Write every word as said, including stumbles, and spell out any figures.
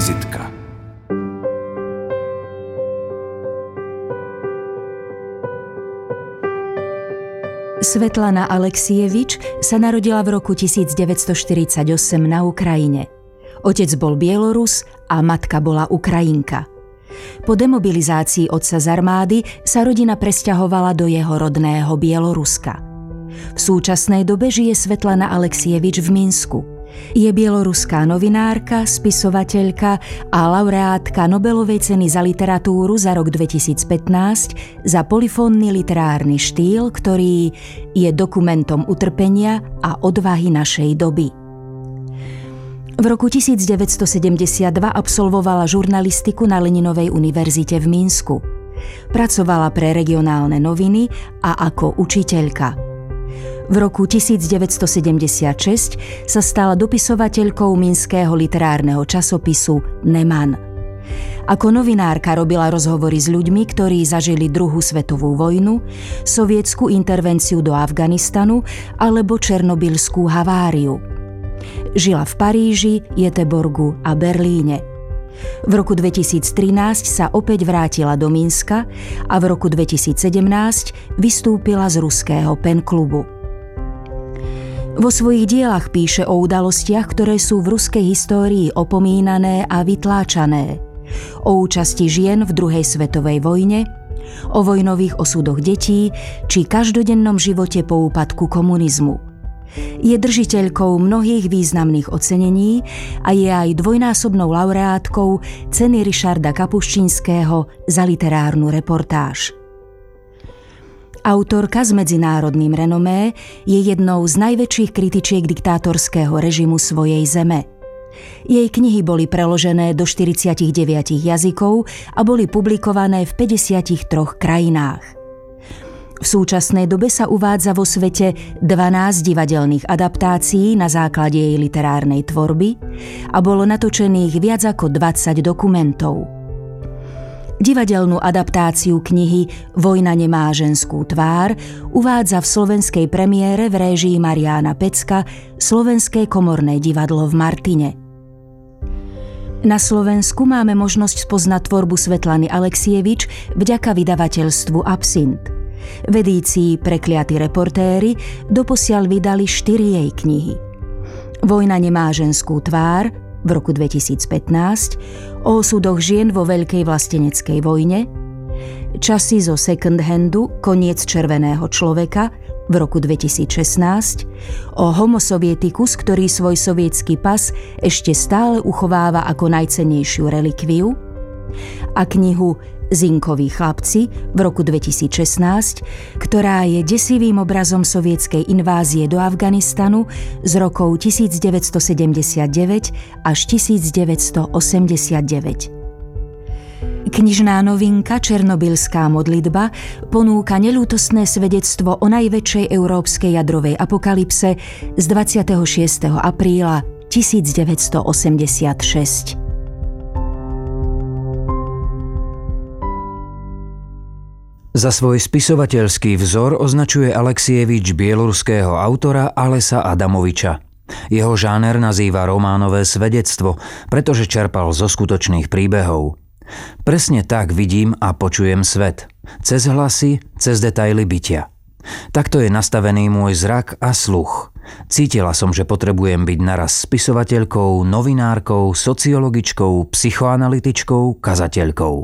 Vizitka. Svetlana Aleksievič sa narodila v roku devätnásťstoštyridsaťosem na Ukrajine. Otec bol Bielorus a matka bola Ukrajinka. Po demobilizácii otca z armády sa rodina presťahovala do jeho rodného Bieloruska. V súčasnej dobe žije Svetlana Aleksievič v Minsku. Je bieloruská novinárka, spisovateľka a laureátka Nobelovej ceny za literatúru za rok dvetisícpätnásť za polifónny literárny štýl, ktorý je dokumentom utrpenia a odvahy našej doby. V roku devätnásťstosedemdesiatdva absolvovala žurnalistiku na Leninovej univerzite v Minsku. Pracovala pre regionálne noviny a ako učiteľka. V roku devätnásťstosedemdesiatšesť sa stala dopisovateľkou minského literárneho časopisu Neman. Ako novinárka robila rozhovory s ľuďmi, ktorí zažili druhú svetovú vojnu, sovietsku intervenciu do Afganistanu alebo černobylskú haváriu. Žila v Paríži, Göteborgu a Berlíne. V roku dvetisíctrinásť sa opäť vrátila do Minska a v roku dvetisícsedemnásť vystúpila z ruského pen klubu. Vo svojich dielach píše o udalostiach, ktoré sú v ruskej histórii opomínané a vytláčané. O účasti žien v druhej svetovej vojne, o vojnových osudoch detí či každodennom živote po úpadku komunizmu. Je držiteľkou mnohých významných ocenení a je aj dvojnásobnou laureátkou ceny Richarda Kapuščinského za literárnu reportáž. Autorka s medzinárodným renomé je jednou z najväčších kritičiek diktátorského režimu svojej zeme. Jej knihy boli preložené do štyridsaťdeväť jazykov a boli publikované v päťdesiatich troch krajinách. V súčasnej dobe sa uvádza vo svete dvanásť divadelných adaptácií na základe jej literárnej tvorby a bolo natočených viac ako dvadsať dokumentov. Divadelnú adaptáciu knihy Vojna nemá ženskú tvár uvádza v slovenskej premiére v réžii Mariána Pecka Slovenské komorné divadlo v Martine. Na Slovensku máme možnosť spoznať tvorbu Svetlany Aleksievič vďaka vydavateľstvu Absint. V edícii Prekliatí reportéri doposiaľ vydali štyri jej knihy. Vojna nemá ženskú tvár v roku dvetisícpätnásť, o osudoch žien vo Veľkej vlasteneckej vojne, Časy zo second handu, Koniec červeného človeka v roku dvetisícšestnásť, o Homo sovietikus, ktorý svoj sovietský pas ešte stále uchováva ako najcennejšiu relikviu, a knihu Zinkoví chlapci v roku dvetisícšestnásť, ktorá je desivým obrazom sovietskej invázie do Afganistanu z rokov devätnásťstosedemdesiatdeväť až devätnásťstoosemdesiatdeväť. Knižná novinka Černobylská modlitba ponúka neľútostné svedectvo o najväčšej európskej jadrovej apokalypse z dvadsiateho šiesteho apríla devätnásťstoosemdesiatšesť. Za svoj spisovateľský vzor označuje Aleksievič bieloruského autora Alesa Adamoviča. Jeho žáner nazýva románové svedectvo, pretože čerpal zo skutočných príbehov. Presne tak vidím a počujem svet. Cez hlasy, cez detaily bytia. Takto je nastavený môj zrak a sluch. Cítila som, že potrebujem byť naraz spisovateľkou, novinárkou, sociologičkou, psychoanalytičkou, kazateľkou.